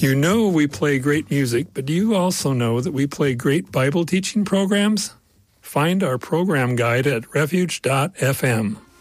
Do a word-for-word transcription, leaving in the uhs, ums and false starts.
You know we play great music, but do you also know that we play great Bible teaching programs? Find our program guide at refuge dot f m.